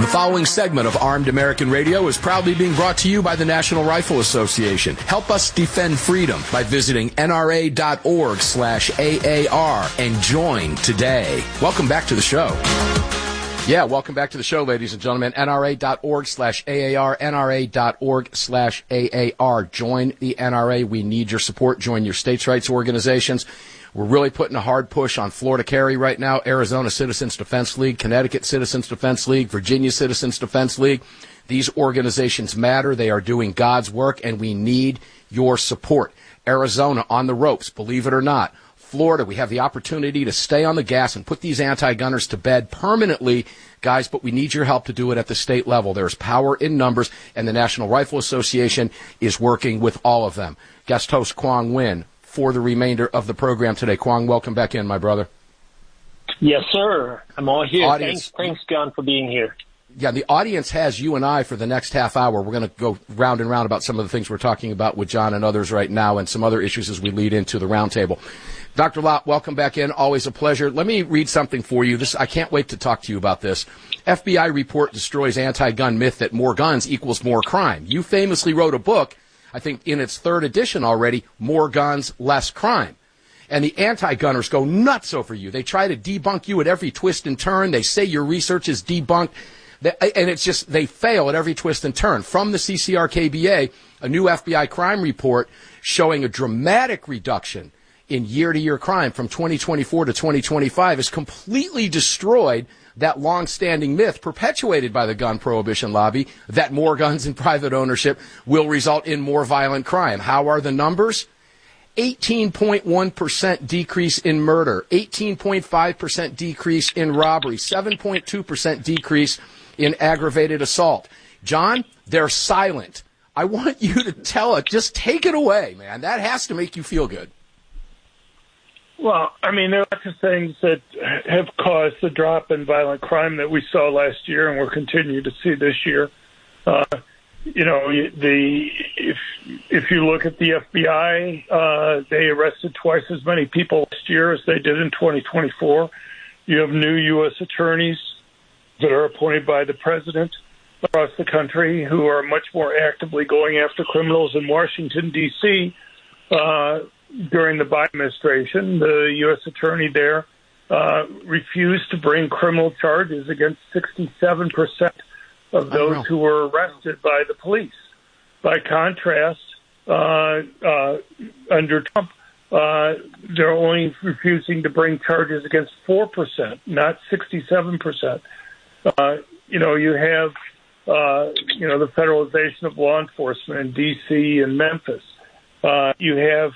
following segment of Armed American Radio is proudly being brought to you by the National Rifle Association. Help us defend freedom by visiting nra.org/AAR and join today. Welcome back to the show. Yeah, welcome back to the show, ladies and gentlemen. NRA.org/AAR, NRA.org/AAR. Join the NRA. We need your support. Join your states' rights organizations. We're really putting a hard push on Florida Carry right now, Arizona Citizens Defense League, Connecticut Citizens Defense League, Virginia Citizens Defense League. These organizations matter. They are doing God's work, and we need your support. Arizona on the ropes, believe it or not. Florida, we have the opportunity to stay on the gas and put these anti-gunners to bed permanently, guys, but we need your help to do it at the state level. There's power in numbers, and the National Rifle Association is working with all of them. Guest host Quang Nguyen for the remainder of the program today. Quang, welcome back in, my brother. Yes, sir. I'm all here. Audience. Thanks, John, for being here. Yeah, the audience has you and I for the next half hour. We're going to go round and round about some of the things we're talking about with John and others right now and some other issues as we lead into the roundtable. Dr. Lott, welcome back in. Always a pleasure. Let me read something for you. I can't wait to talk to you about this. FBI report destroys anti-gun myth that more guns equals more crime. You famously wrote a book, I think in its third edition already, More Guns, Less Crime. And the anti-gunners go nuts over you. They try to debunk you at every twist and turn. They say your research is debunked. And it's just, they fail at every twist and turn. From the CCR-KBA, a new FBI crime report showing a dramatic reduction in year-to-year crime from 2024 to 2025 has completely destroyed that long-standing myth perpetuated by the gun prohibition lobby that more guns in private ownership will result in more violent crime. How are the numbers? 18.1% decrease in murder, 18.5% decrease in robbery, 7.2% decrease in aggravated assault. John, they're silent. I want you to tell it. Just take it away, man. That has to make you feel good. Well, I mean, there are lots of things that have caused the drop in violent crime that we saw last year and we'll continue to see this year. If you look at the FBI, they arrested twice as many people last year as they did in 2024. You have new U.S. attorneys that are appointed by the president across the country who are much more actively going after criminals in Washington, D.C. During the Biden administration, the U.S. attorney there refused to bring criminal charges against 67% of those who were arrested by the police. By contrast, under Trump, they're only refusing to bring charges against 4%, not 67%. You have, the federalization of law enforcement in D.C. and Memphis. You have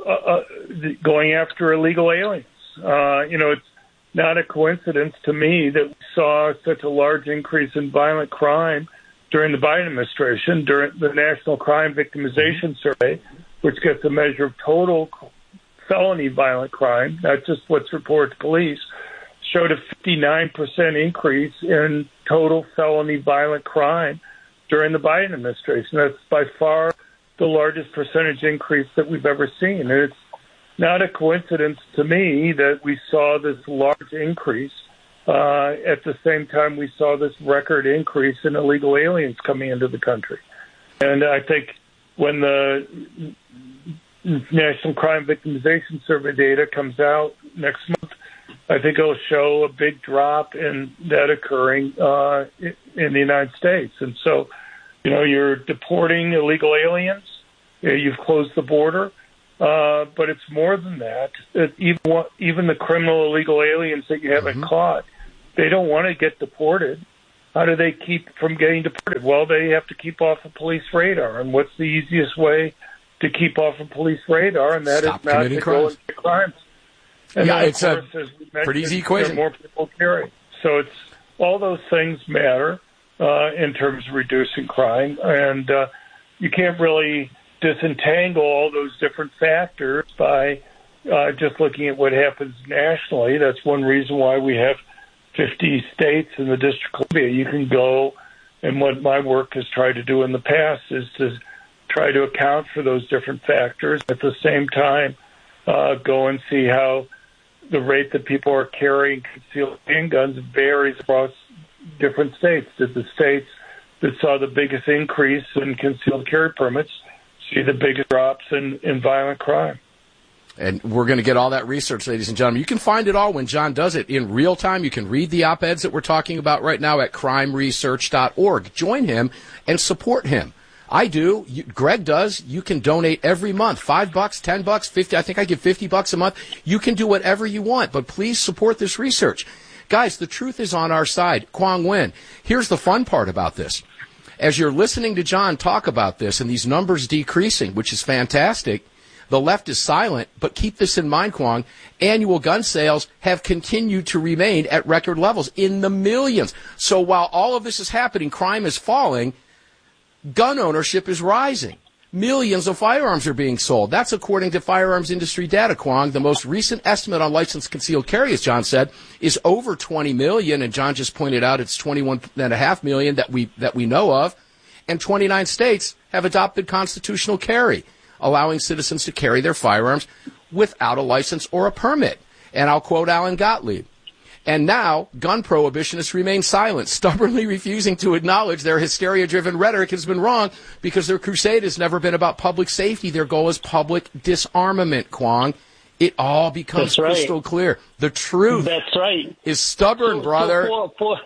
going after illegal aliens. It's not a coincidence to me that we saw such a large increase in violent crime during the Biden administration, during the National Crime Victimization Survey, which gets a measure of total felony violent crime, not just what's reported to police, showed a 59% increase in total felony violent crime during the Biden administration. That's by far the largest percentage increase that we've ever seen. And it's not a coincidence to me that we saw this large increase at the same time we saw this record increase in illegal aliens coming into the country. And I think when the National Crime Victimization Survey data comes out next month, I think it'll show a big drop in that occurring in the United States. And so, you're deporting illegal aliens. You've closed the border. But it's more than that. Even the criminal illegal aliens that you haven't caught, they don't want to get deported. How do they keep from getting deported? Well, they have to keep off of police radar. And what's the easiest way to keep off of police radar? And that Stop is not to go into crimes. And yeah, then, it's a pretty easy equation. More people carry. So it's all those things matter in terms of reducing crime. And you can't really disentangle all those different factors by just looking at what happens nationally. That's one reason why we have 50 states in the District of Columbia. You can go, and what my work has tried to do in the past is to try to account for those different factors. At the same time, go and see how the rate that people are carrying concealed handguns varies across different states. Did the states that saw the biggest increase in concealed carry permits see the biggest drops in violent crime? And we're going to get all that research, ladies and gentlemen. You can find it all when John does it in real time. You can read the op-eds that we're talking about right now at crimeresearch.org. Join him and support him. I do. Greg does. You can donate every month. $5, $10, $50. I think I give $50 a month. You can do whatever you want, but please support this research. Guys, the truth is on our side. Quang Nguyen. Here's the fun part about this. As you're listening to John talk about this and these numbers decreasing, which is fantastic, the left is silent, but keep this in mind, Quang. Annual gun sales have continued to remain at record levels in the millions. So while all of this is happening, crime is falling, gun ownership is rising. Millions of firearms are being sold. That's according to firearms industry data, Quang. The most recent estimate on licensed concealed carry, as John said, is over 20 million, and John just pointed out it's 21.5 million that we know of, and 29 states have adopted constitutional carry, allowing citizens to carry their firearms without a license or a permit. And I'll quote Alan Gottlieb. And now, gun prohibitionists remain silent, stubbornly refusing to acknowledge their hysteria-driven rhetoric has been wrong because their crusade has never been about public safety. Their goal is public disarmament, Quang. It all becomes crystal clear. The truth is stubborn, brother. For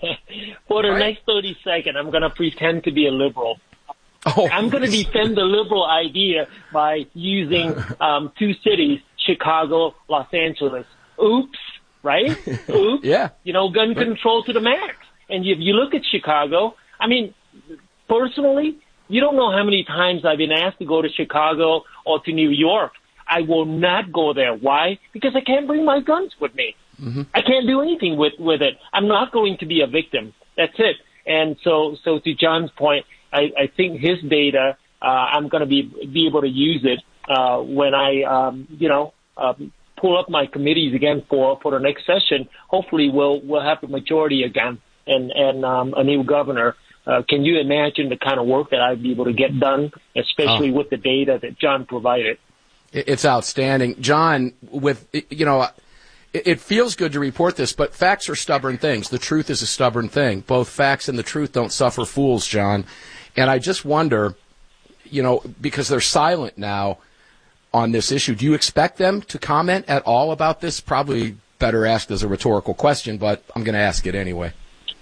the next 30 seconds, I'm going to pretend to be a liberal. I'm going to defend the liberal idea by using two cities, Chicago, Los Angeles. Oops, right? Oops. Yeah. Gun control to the max. And if you look at Chicago, I mean, personally, you don't know how many times I've been asked to go to Chicago or to New York. I will not go there. Why? Because I can't bring my guns with me. Mm-hmm. I can't do anything with it. I'm not going to be a victim. That's it. And so to John's point, I think his data, I'm going to be able to use it when I, pull up my committees again for the next session. Hopefully, we'll have the majority again and a new governor. Can you imagine the kind of work that I'd be able to get done, especially with the data that John provided? It's outstanding, John. It feels good to report this, but facts are stubborn things. The truth is a stubborn thing. Both facts and the truth don't suffer fools, John. And I just wonder, because they're silent now on this issue, do you expect them to comment at all about this? Probably better asked as a rhetorical question, but I'm going to ask it anyway.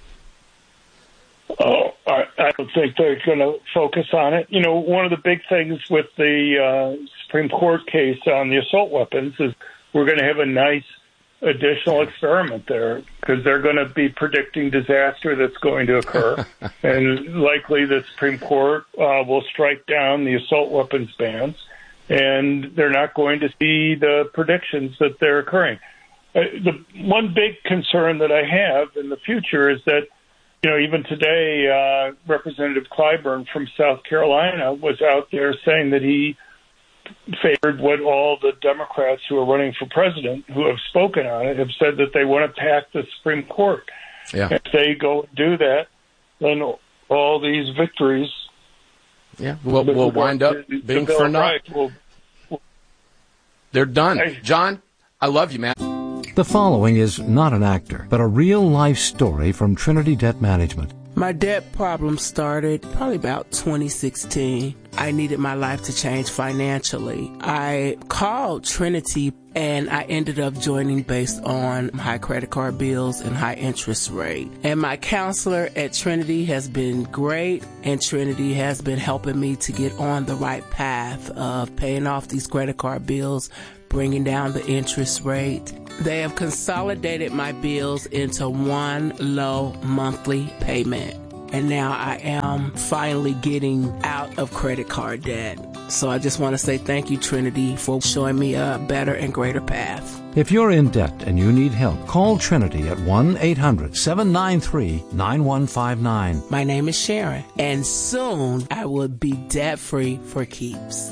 I don't think they're going to focus on it. One of the big things with the Supreme Court case on the assault weapons is we're going to have a nice additional experiment there because they're going to be predicting disaster that's going to occur. And likely the Supreme Court will strike down the assault weapons bans, and they're not going to see the predictions that they're occurring. The one big concern that I have in the future is that, even today, Representative Clyburn from South Carolina was out there saying that he favored what all the Democrats who are running for president who have spoken on it have said, that they want to pack the Supreme Court. Yeah. If they go and do that, then all these victories will wind up being for naught. They're done. John, I love you, man. The following is not an actor, but a real-life story from Trinity Debt Management. My debt problem started probably about 2016. I needed my life to change financially. I called Trinity and I ended up joining based on high credit card bills and high interest rate. And my counselor at Trinity has been great, and Trinity has been helping me to get on the right path of paying off these credit card bills, bringing down the interest rate. They have consolidated my bills into one low monthly payment. And now I am finally getting out of credit card debt. So I just want to say thank you, Trinity, for showing me a better and greater path. If you're in debt and you need help, call Trinity at 1-800-793-9159. My name is Sharon, and soon I will be debt-free for keeps.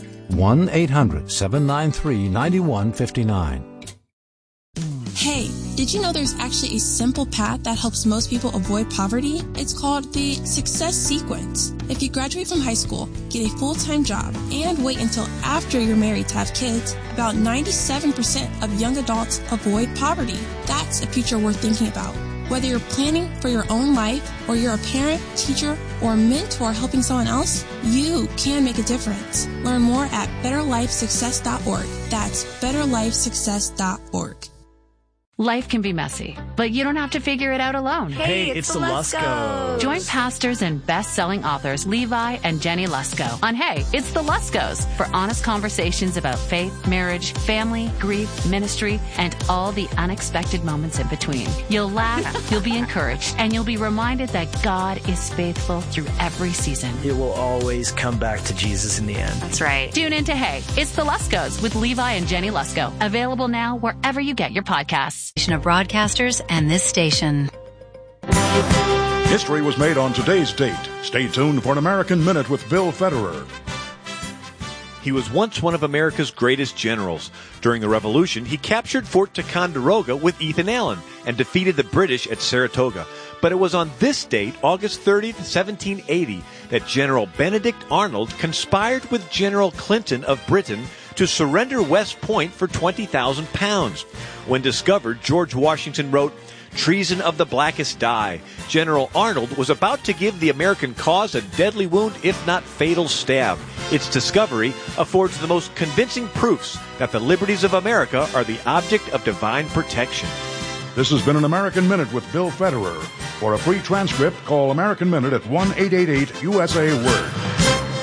1-800-793-9159. Hey, did you know there's actually a simple path that helps most people avoid poverty? It's called the Success Sequence. If you graduate from high school, get a full-time job, and wait until after you're married to have kids, about 97% of young adults avoid poverty. That's a future worth thinking about. Whether you're planning for your own life or you're a parent, teacher, or a mentor helping someone else, you can make a difference. Learn more at betterlifesuccess.org. That's betterlifesuccess.org. Life can be messy, but you don't have to figure it out alone. Hey, it's the Luskos. Join pastors and best-selling authors Levi and Jenny Lusko on Hey, It's the Luskos for honest conversations about faith, marriage, family, grief, ministry, and all the unexpected moments in between. You'll laugh, you'll be encouraged, and you'll be reminded that God is faithful through every season. It will always come back to Jesus in the end. That's right. Tune into Hey, It's the Luskos with Levi and Jenny Lusko. Available now wherever you get your podcasts. Of broadcasters and this station. History was made on today's date. Stay tuned for an American Minute with Bill Federer. He was once one of America's greatest generals. During the Revolution, he captured Fort Ticonderoga with Ethan Allen and defeated the British at Saratoga. But it was on this date, August 30th, 1780, that General Benedict Arnold conspired with General Clinton of Britain to surrender West Point for 20,000 pounds. When discovered, George Washington wrote, "Treason of the blackest dye." General Arnold was about to give the American cause a deadly wound, if not fatal stab. Its discovery affords the most convincing proofs that the liberties of America are the object of divine protection. This has been an American Minute with Bill Federer. For a free transcript, call American Minute at 1-888-USA-WORD.